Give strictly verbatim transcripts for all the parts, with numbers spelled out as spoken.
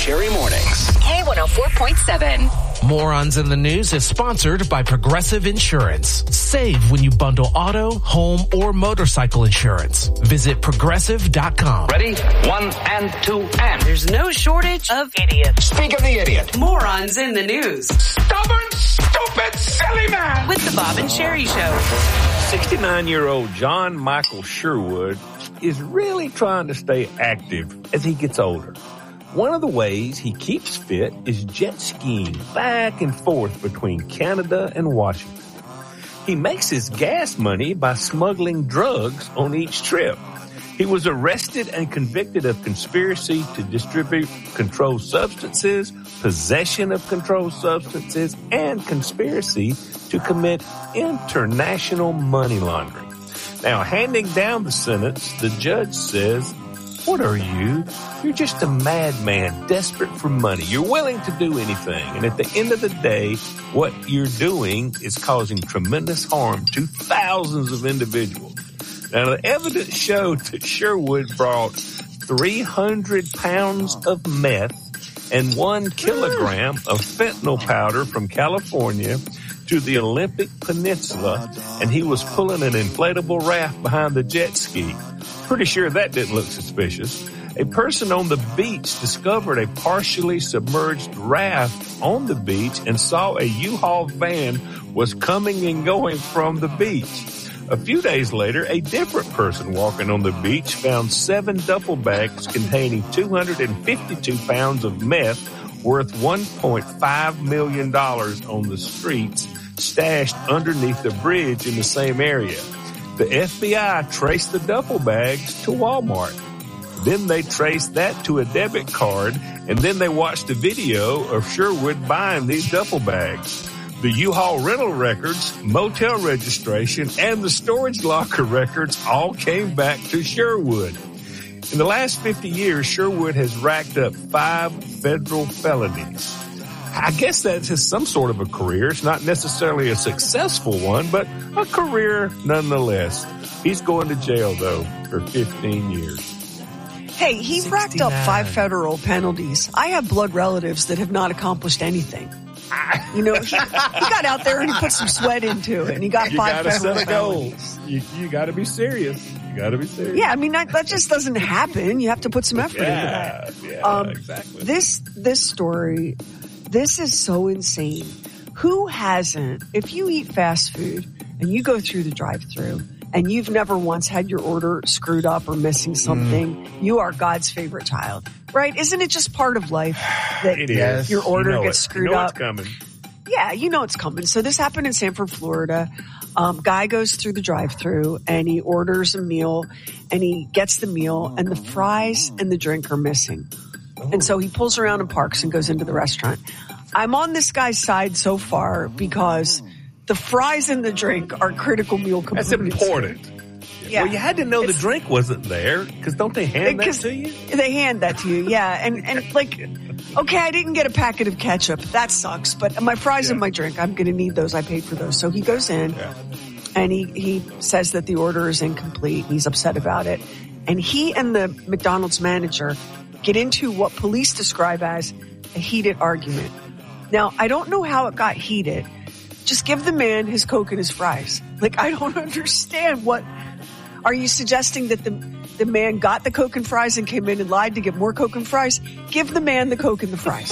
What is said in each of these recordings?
Cherry Mornings. K one oh four point seven. Morons in the News is sponsored by Progressive Insurance. Save when you bundle auto, home, or motorcycle insurance. Visit progressive dot com. Ready? One and two and. There's no shortage of idiots. Speak of the idiot. Morons in the News. Stubborn, stupid, silly man. With the Bob and Sherry Show. sixty-nine-year-old John Michael Sherwood is really trying to stay active as he gets older. One of the ways he keeps fit is jet skiing back and forth between Canada and Washington. He makes his gas money by smuggling drugs on each trip. He was arrested and convicted of conspiracy to distribute controlled substances, possession of controlled substances, and conspiracy to commit international money laundering. Now, handing down the sentence, the judge says, "What are you? You're just a madman, desperate for money. You're willing to do anything. And at the end of the day, what you're doing is causing tremendous harm to thousands of individuals." Now, the evidence showed that Sherwood brought three hundred pounds of meth and one kilogram of fentanyl powder from California to the Olympic Peninsula, and he was pulling an inflatable raft behind the jet ski. Pretty sure that didn't look suspicious. A person on the beach discovered a partially submerged raft on the beach and saw a U-Haul van was coming and going from the beach. A few days later, a different person walking on the beach found seven duffel bags containing two hundred fifty-two pounds of meth worth one point five million dollars on the streets, stashed underneath the bridge in the same area. The F B I traced the duffel bags to Walmart. Then they traced that to a debit card, and then they watched a video of Sherwood buying these duffel bags. The U-Haul rental records, motel registration, and the storage locker records all came back to Sherwood. In the last fifty years, Sherwood has racked up five federal felonies. I guess that's some sort of a career. It's not necessarily a successful one, but a career nonetheless. He's going to jail, though, for fifteen years. Hey, he racked up five federal penalties. I have blood relatives that have not accomplished anything. You know, he, he got out there and he put some sweat into it, and he got you five gotta federal set a penalties. goal. You, you got to be serious. You got to be serious. Yeah, I mean, that, that just doesn't happen. You have to put some effort yeah, into that. Yeah, um, exactly. This, this story, this is so insane. Who hasn't, if you eat fast food and you go through the drive-thru and you've never once had your order screwed up or missing something, mm. you are God's favorite child, right? Isn't it just part of life that it is. your order you know gets it. screwed you know up? It's coming. Yeah, you know it's coming. So this happened in Sanford, Florida. Um, guy goes through the drive-thru and he orders a meal and he gets the meal and the fries and the drink are missing. Oh. And so he pulls around and parks and goes into the restaurant. I'm on this guy's side so far because the fries and the drink are critical meal components. That's important. Yeah. Well, you had to know it's, the drink wasn't there, because don't they hand that to you? They hand that to you, yeah. And, and like, okay, I didn't get a packet of ketchup. That sucks. But my fries yeah. and my drink, I'm going to need those. I paid for those. So he goes in yeah. and he, he says that the order is incomplete. He's upset about it. And he and the McDonald's manager get into what police describe as a heated argument. Now, I don't know how it got heated. Just give the man his Coke and his fries. Like, I don't understand what... Are you suggesting that the the man got the Coke and fries and came in and lied to get more Coke and fries? Give the man the Coke and the fries.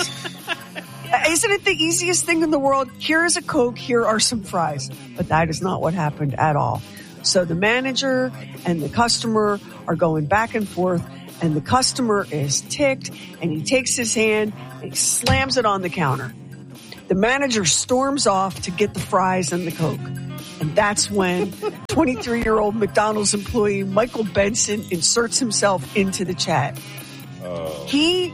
Isn't it the easiest thing in the world? Here is a Coke, here are some fries. But that is not what happened at all. So the manager and the customer are going back and forth, and the customer is ticked, and he takes his hand and he slams it on the counter. The manager storms off to get the fries and the Coke. And that's when twenty-three-year-old McDonald's employee Michael Benson inserts himself into the chat. Oh. He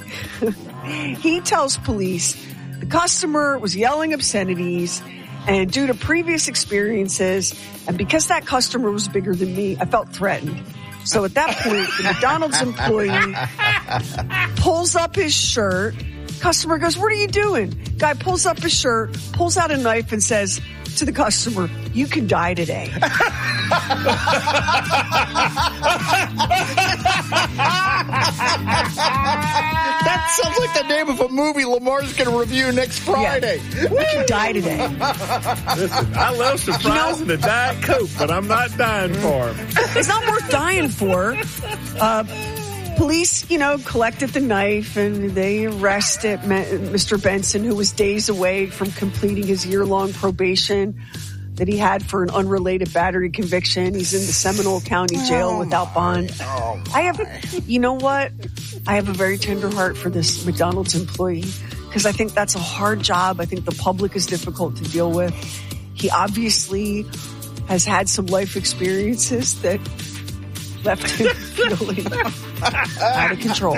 he tells police the customer was yelling obscenities, and due to previous experiences, and because that customer was bigger than me, I felt threatened. So at that point, the McDonald's employee pulls up his shirt. Customer goes, "What are you doing?" Guy pulls up his shirt, pulls out a knife, and says to the customer, "You can die today." That sounds like the name of a movie Lamar's going to review next Friday. Yeah. We could die today. Listen, I love surprising the Diet Coke, but I'm not dying for him. It's not worth dying for. Uh, police, you know, collected the knife and they arrested Mister Benson, who was days away from completing his year-long probation that he had for an unrelated battery conviction. He's in the Seminole County Jail oh without bond. Oh I have, you know what? I have a very tender heart for this McDonald's employee because I think that's a hard job. I think the public is difficult to deal with. He obviously has had some life experiences that left him feeling out of control.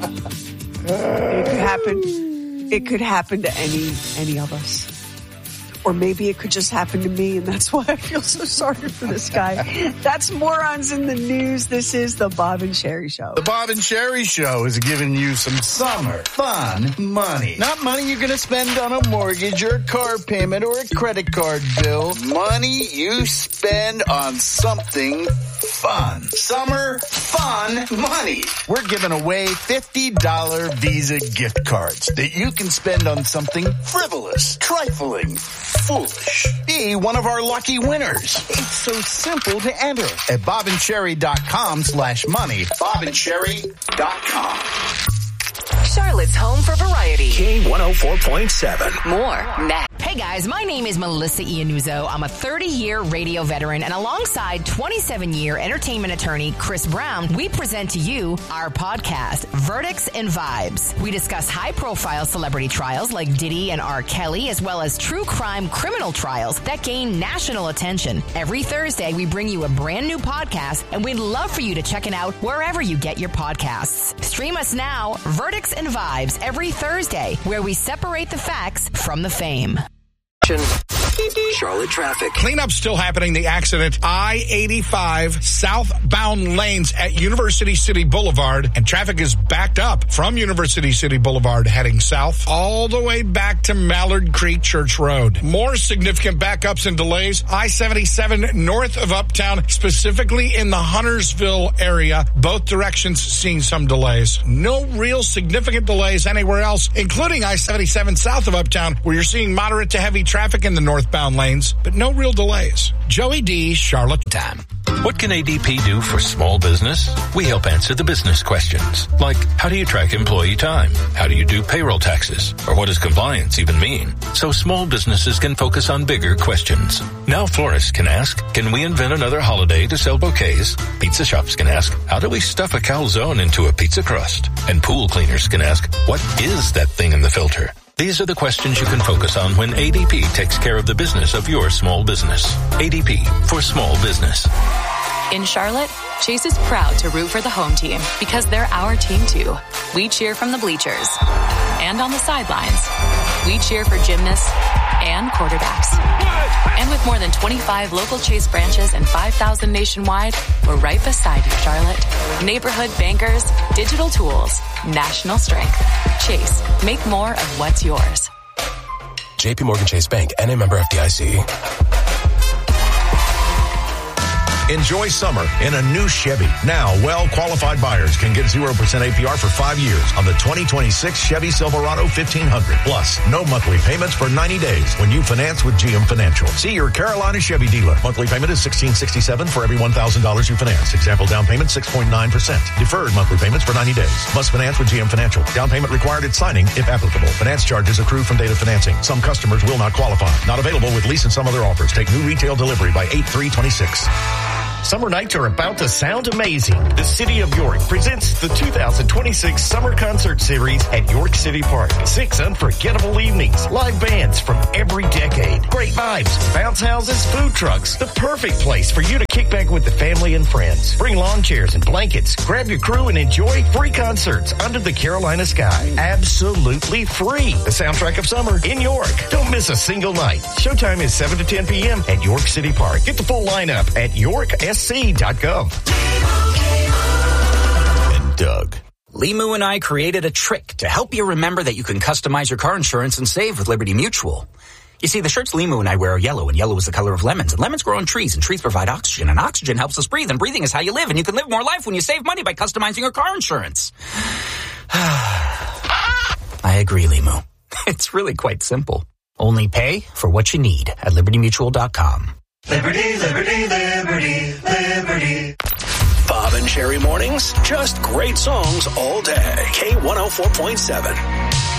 It could happen. It could happen to any any of us. Or maybe it could just happen to me, and that's why I feel so sorry for this guy. That's Morons in the News. This is the Bob and Sherry Show. The Bob and Sherry Show is giving you some summer fun money. Not money you're going to spend on a mortgage or a car payment or a credit card bill. Money you spend on something fun. Summer fun money. We're giving away fifty dollars Visa gift cards that you can spend on something frivolous, trifling, foolish. Be one of our lucky winners. It's so simple to enter at bobandcherry.com slash money. bobandcherry dot com. Charlotte's home for variety. K one oh four point seven. More next. Hey guys, my name is Melissa Iannuzzo. I'm a thirty-year radio veteran, and alongside twenty-seven-year entertainment attorney Chris Brown, we present to you our podcast, Verdicts and Vibes. We discuss high-profile celebrity trials like Diddy and R. Kelly, as well as true crime criminal trials that gain national attention. Every Thursday, we bring you a brand new podcast, and we'd love for you to check it out wherever you get your podcasts. Stream us now, Verdicts and Vibes, every Thursday, where we separate the facts from the fame. Charlotte traffic. Cleanup still happening. The accident, I eighty-five southbound lanes at University City Boulevard, and traffic is backed up from University City Boulevard heading south all the way back to Mallard Creek Church Road. More significant backups and delays, I seventy-seven north of Uptown, specifically in the Huntersville area. Both directions seeing some delays. No real significant delays anywhere else, including I seventy-seven south of Uptown, where you're seeing moderate to heavy traffic in the northbound lanes, but no real delays. Joey D, Charlotte. Time. What can A D P do for small business? We help answer the business questions, like how do you track employee time? How do you do payroll taxes? Or what does compliance even mean? So small businesses can focus on bigger questions. Now florists can ask, can we invent another holiday to sell bouquets? Pizza shops can ask, how do we stuff a calzone into a pizza crust? And pool cleaners can ask, what is that thing in the filter? These are the questions you can focus on when A D P takes care of the business of your small business. A D P, for small business. In Charlotte, Chase is proud to root for the home team because they're our team too. We cheer from the bleachers and on the sidelines. We cheer for gymnasts and quarterbacks. And with more than twenty-five local Chase branches and five thousand nationwide, we're right beside you, Charlotte. Neighborhood bankers, digital tools, national strength. Chase, make more of what's yours. J P Morgan Chase Bank, N A member F D I C. Enjoy summer in a new Chevy. Now, well-qualified buyers can get zero percent A P R for five years on the twenty twenty-six Chevy Silverado fifteen hundred. Plus, no monthly payments for ninety days when you finance with G M Financial. See your Carolina Chevy dealer. Monthly payment is sixteen sixty-seven for every one thousand dollars you finance. Example down payment six point nine percent. Deferred monthly payments for ninety days. Must finance with G M Financial. Down payment required at signing if applicable. Finance charges accrue from date of financing. Some customers will not qualify. Not available with lease and some other offers. Take new retail delivery by eight three twenty-six. Summer nights are about to sound amazing. The City of York presents the two thousand twenty-six Summer Concert Series at York City Park. Six unforgettable evenings, live bands from every decade, great vibes, bounce houses, food trucks. The perfect place for you to kick back with the family and friends. Bring lawn chairs and blankets, grab your crew and enjoy free concerts under the Carolina sky. Absolutely free. The soundtrack of summer in York. Don't miss a single night. Showtime is seven to ten p.m. at York City Park. Get the full lineup at york s c dot gov. And Doug. Limu and I created a trick to help you remember that you can customize your car insurance and save with Liberty Mutual. You see, the shirts Limu and I wear are yellow, and yellow is the color of lemons, and lemons grow on trees, and trees provide oxygen, and oxygen helps us breathe, and breathing is how you live, and you can live more life when you save money by customizing your car insurance. I agree, Limu. It's really quite simple. Only pay for what you need at liberty mutual dot com. Liberty, liberty, liberty, liberty. Bob and Sherry mornings, just great songs all day. K one oh four point seven.